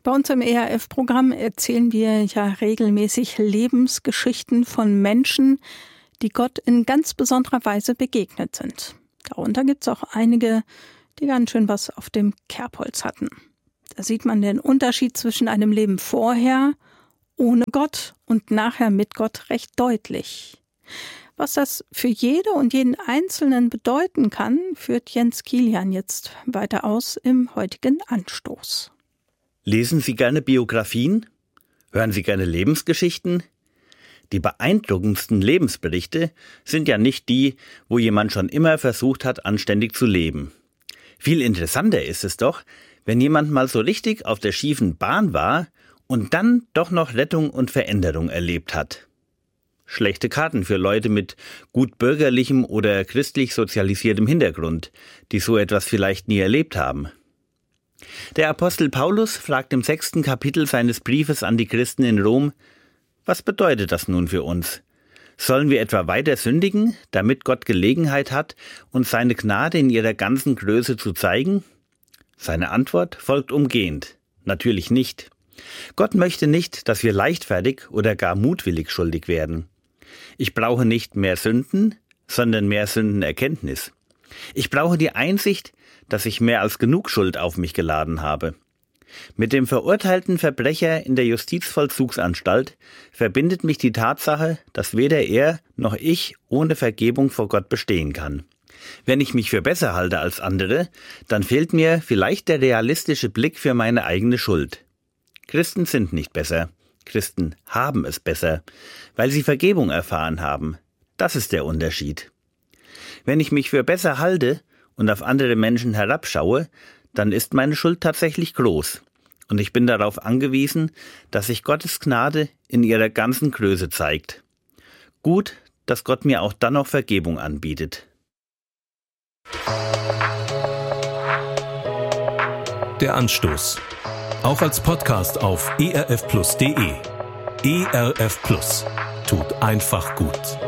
Bei uns im ERF-Programm erzählen wir ja regelmäßig Lebensgeschichten von Menschen, die Gott in ganz besonderer Weise begegnet sind. Darunter gibt es auch einige, die ganz schön was auf dem Kerbholz hatten. Da sieht man den Unterschied zwischen einem Leben vorher, ohne Gott und nachher mit Gott recht deutlich. Was das für jede und jeden Einzelnen bedeuten kann, führt Jens Kilian jetzt weiter aus im heutigen Anstoß. Lesen Sie gerne Biografien? Hören Sie gerne Lebensgeschichten? Die beeindruckendsten Lebensberichte sind ja nicht die, wo jemand schon immer versucht hat, anständig zu leben. Viel interessanter ist es doch, wenn jemand mal so richtig auf der schiefen Bahn war und dann doch noch Rettung und Veränderung erlebt hat. Schlechte Karten für Leute mit gut bürgerlichem oder christlich sozialisiertem Hintergrund, die so etwas vielleicht nie erlebt haben. Der Apostel Paulus fragt im 6. Kapitel seines Briefes an die Christen in Rom: Was bedeutet das nun für uns? Sollen wir etwa weiter sündigen, damit Gott Gelegenheit hat, uns seine Gnade in ihrer ganzen Größe zu zeigen? Seine Antwort folgt umgehend: Natürlich nicht. Gott möchte nicht, dass wir leichtfertig oder gar mutwillig schuldig werden. Ich brauche nicht mehr Sünden, sondern mehr Sündenerkenntnis. Ich brauche die Einsicht, dass ich mehr als genug Schuld auf mich geladen habe. Mit dem verurteilten Verbrecher in der Justizvollzugsanstalt verbindet mich die Tatsache, dass weder er noch ich ohne Vergebung vor Gott bestehen kann. Wenn ich mich für besser halte als andere, dann fehlt mir vielleicht der realistische Blick für meine eigene Schuld. Christen sind nicht besser. Christen haben es besser, weil sie Vergebung erfahren haben. Das ist der Unterschied. Wenn ich mich für besser halte und auf andere Menschen herabschaue, dann ist meine Schuld tatsächlich groß. Und ich bin darauf angewiesen, dass sich Gottes Gnade in ihrer ganzen Größe zeigt. Gut, dass Gott mir auch dann noch Vergebung anbietet. Der Anstoß. Auch als Podcast auf erfplus.de. ERF Plus. Tut einfach gut.